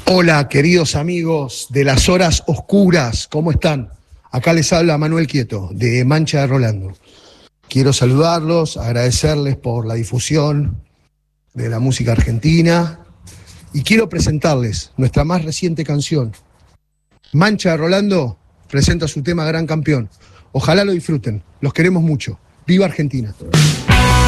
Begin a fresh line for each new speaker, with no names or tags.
Hola, queridos amigos de las horas oscuras, ¿cómo están? Acá les habla Manuel Quieto, de Mancha de Rolando. Quiero saludarlos, agradecerles por la difusión de la música argentina y quiero presentarles nuestra más reciente canción. Mancha de Rolando presenta su tema Gran Campeón. Ojalá lo disfruten, los queremos mucho. ¡Viva Argentina!